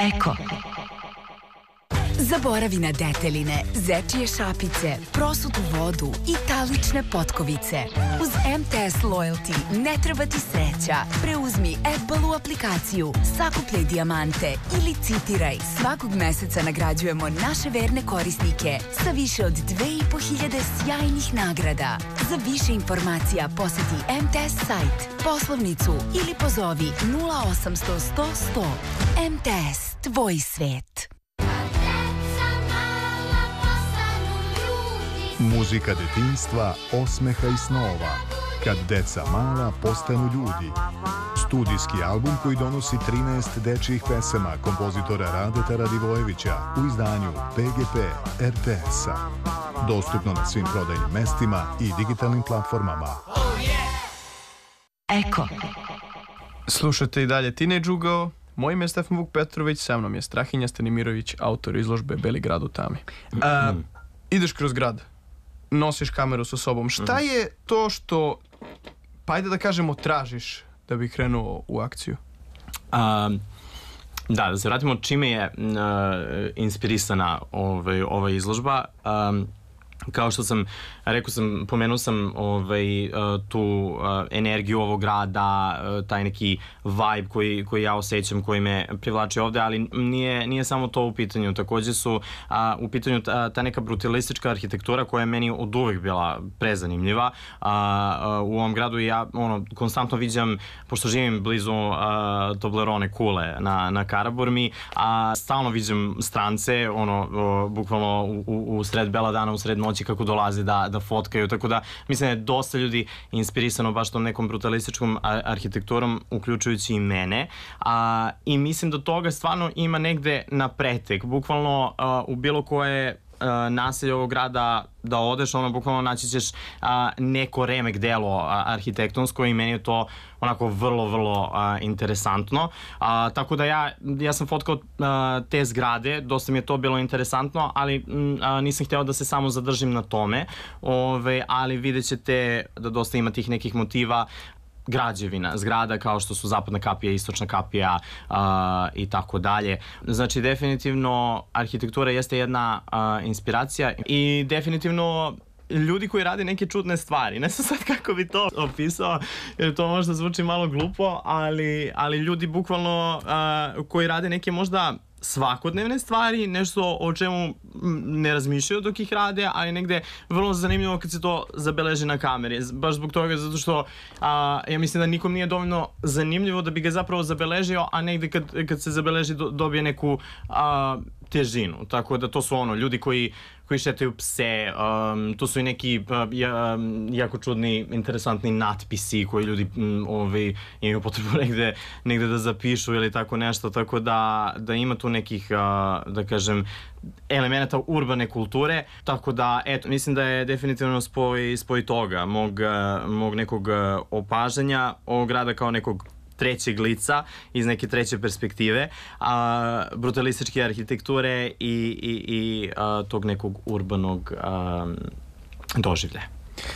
Eko. Zaboravi na deteline, zečije šapice, prosutu vodu i talične potkovice. Uz MTS Loyalty ne treba ti sreća. Preuzmi AdBallu aplikaciju, sakupljaj dijamante ili citiraj. Svakog meseca nagrađujemo naše verne korisnike sa više od 2500 sjajnih nagrada. Za više informacija poseti MTS sajt, poslovnicu ili pozovi 0800 100 100. MTS, tvoj svet. Muzika detinjstva, osmeha i snova. Kad deca mala postanu ljudi. Studijski album koji donosi 13 dečjih pesama kompozitora Radeta Radivojevića u izdanju PGP RTS-a. Dostupno na svim prodajnim mestima i digitalnim platformama. Eko. Slušate i dalje Teenage Ugao. Moje ime je Stefan Vuk Petrović, sa mnom je Strahinja Stanimirović, autor izložbe Beli grad u tami. Ideš kroz grad, nosiš kameru sa sobom. Šta je to što, pa ajde da kažemo, tražiš da bi krenuo u akciju? Da se vratimo čime je inspirisana ova izložba. Kao što sam rekao, pomenuo sam tu energiju ovog grada, taj neki vibe koji ja osjećam, koji me privlači ovde, ali nije samo to u pitanju. Takođe su u pitanju ta neka brutalistička arhitektura koja je meni od uvek bila prezanimljiva. U ovom gradu ja konstantno viđam, pošto živim blizu Toblerone kule na Karaburmi, stalno viđam strance, bukvalno u sred bela dana, u sred noći kako dolaze da fotkaju, tako da mislim da je dosta ljudi inspirisano baš tom nekom brutalističkom arhitekturom, uključujući i mene, i mislim da toga stvarno ima negde na pretek, bukvalno u bilo koje naselje ovog grada da odeš, bukvalno naći ćeš neko remek delo arhitektonsko i meni je to onako vrlo, vrlo interesantno. Tako da ja sam fotkao te zgrade, dosta mi je to bilo interesantno, ali nisam hteo da se samo zadržim na tome, ali vidjet ćete da dosta ima tih nekih motiva građevina, zgrada kao što su Zapadna kapija, Istočna kapija i tako dalje. Znači, definitivno arhitektura jeste jedna inspiracija i definitivno ljudi koji rade neke čudne stvari. Ne znam sad kako bi to opisao, jer to možda zvuči malo glupo, ali ljudi bukvalno koji rade neke možda svakodnevne stvari, nešto o čemu ne razmišljaju dok ih rade, ali negde vrlo zanimljivo kad se to zabeleži na kameri. Baš zbog toga, zato što ja mislim da nikom nije dovoljno zanimljivo da bi ga zapravo zabeležio, a negde kad se zabeleži dobije neku težinu. Tako da to su ljudi koji šetaju pse, to su i neki jako čudni, interesantni natpisi koji ljudi imaju potrebu negde da zapišu ili tako nešto, tako da ima tu nekih, da kažem, elemenata urbane kulture, tako da, eto, mislim da je definitivno spoj toga, mog nekog opažanja ovog grada kao nekog trećeg lica, iz neke treće perspektive, brutalističke arhitekture i tog nekog urbanog doživljaja.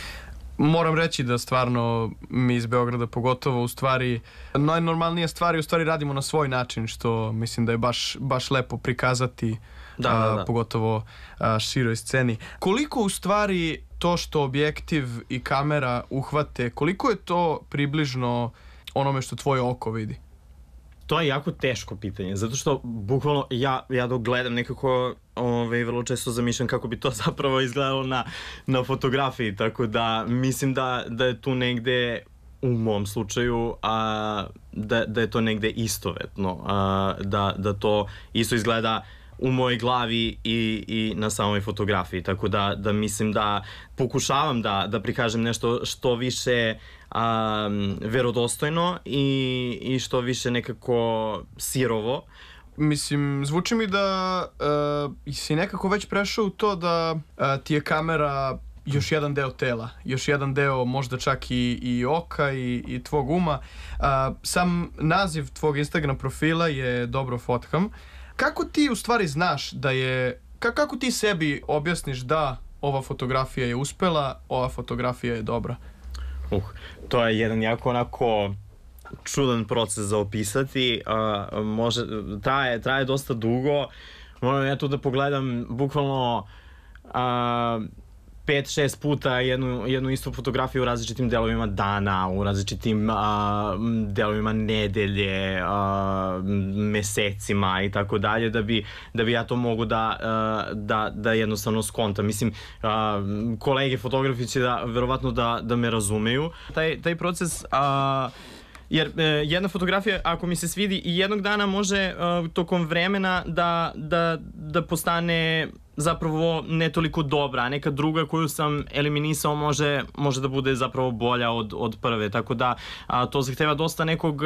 Moram reći da stvarno mi iz Beograda pogotovo u stvari najnormalnije stvari u stvari radimo na svoj način, što mislim da je baš lepo prikazati, pogotovo široj sceni. Koliko u stvari to što objektiv i kamera uhvate, koliko je to približno onome što tvoje oko vidi? To je jako teško pitanje, zato što bukvalno ja dok gledam nekako vrlo često zamišljam kako bi to zapravo izgledalo na fotografiji, tako da mislim da je tu negde u mom slučaju da je to negde istovetno, da to isto izgleda u mojoj glavi i na samoj fotografiji, tako da mislim da pokušavam da prikažem nešto što više verodostojno i što više nekako sirovo. Mislim, zvuči mi da si nekako već prešao u to da ti je kamera još jedan deo tela, još jedan deo možda čak i oka i tvog uma. Sam naziv tvog Instagram profila je Dobro fotkam. Kako ti u stvari znaš da je, kako ti sebi objasniš da ova fotografija je uspela, ova fotografija je dobra? To je jedan jako onako čudan proces za opisati, traje dosta dugo, moram ja tu da pogledam bukvalno 5-6 puta jednu istu fotografiju u različitim delovima dana, u različitim delovima nedelje, mesecima i tako dalje, da bi ja to mogu da jednostavno skontam. Mislim, kolege fotografi će verovatno da me razumeju. Taj proces, jer jedna fotografija, ako mi se svidi i jednog dana, može tokom vremena da postane zapravo ne toliko dobra, a neka druga koju sam eliminisao može da bude zapravo bolja od prve, tako da to zahteva dosta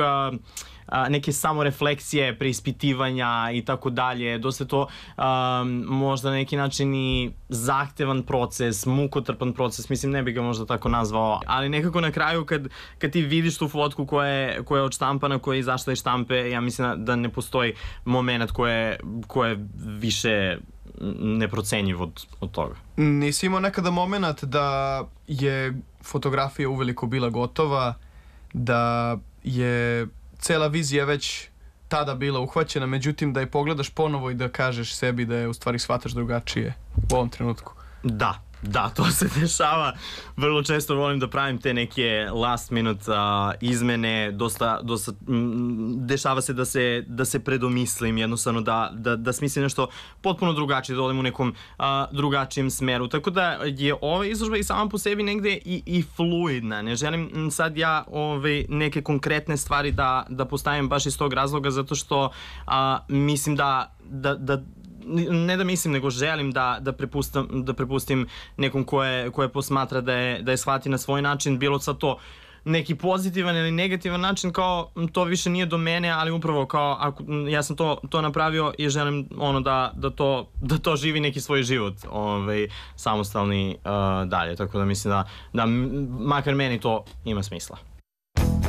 neke samorefleksije, preispitivanja i tako dalje, dosta to možda na neki način i zahtevan proces, mukotrpan proces, mislim ne bih ga možda tako nazvao, ali nekako na kraju kad ti vidiš tu fotku koja je odštampana, koja je izašla iz štampe, ja mislim da ne postoji moment koje je više neprocenjiv od toga. Nisi imao nekada moment da je fotografija uveliko bila gotova, da je cela vizija već tada bila uhvaćena, međutim da je pogledaš ponovo i da kažeš sebi da je u stvari shvataš drugačije u ovom trenutku? Da, to se dešava. Vrlo često volim da pravim te neke last minute izmene, dosta dešava se da se predomislim, jednostavno da smislim nešto potpuno drugačije, da odem u nekom drugačijem smeru. Tako da je ova izložba i sama po sebi negde i fluidna. Ne želim sad ja neke konkretne stvari da postavim baš iz tog razloga, zato što mislim ne da mislim, nego želim da prepustim nekom koje posmatra da je shvati na svoj način, bilo sad to neki pozitivan ili negativan način, kao to više nije do mene, ali upravo kao ja sam to napravio i želim da to živi neki svoj život samostalni dalje, tako da mislim da makar meni to ima smisla.